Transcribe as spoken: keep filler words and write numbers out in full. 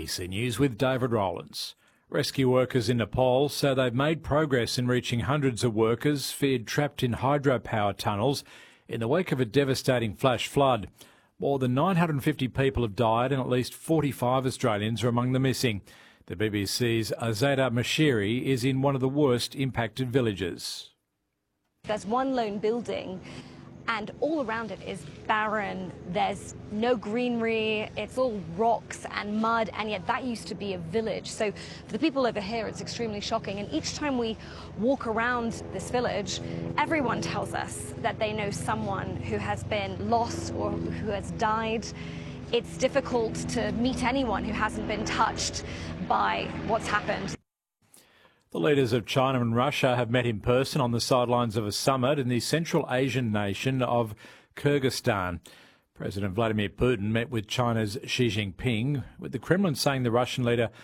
B C News with David Rowlands. Rescue workers in Nepal say they've made progress in reaching hundreds of workers feared trapped in hydropower tunnels in the wake of a devastating flash flood. More than nine hundred fifty people have died and at least forty-five Australians are among the missing. The B B C's Azada Mashiri is in one of the worst impacted villages. There's one lone building and all around it is barren. There's no greenery, it's all rocks and mud, and yet that used to be a village. So for the people over here, it's extremely shocking. And each time we walk around this village, everyone tells us that they know someone who has been lost or who has died. It's difficult to meet anyone who hasn't been touched by what's happened. The leaders of China and Russia have met in person on the sidelines of a summit in the Central Asian nation of Kyrgyzstan. President Vladimir Putin met with China's Xi Jinping, with the Kremlin saying the Russian leader